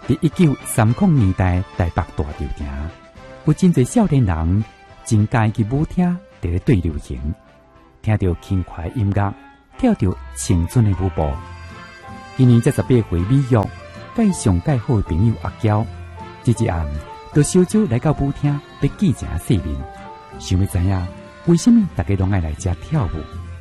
伫1930年代台北大潮城，有真侪少年人真介去舞厅伫咧对流行，听到轻快音乐，跳着青春的舞步。今年才18岁美玉，介上介好的朋友阿娇，这一暗就小酒来到舞厅，要见一下世面，想要知影为什么大家拢爱来遮跳舞。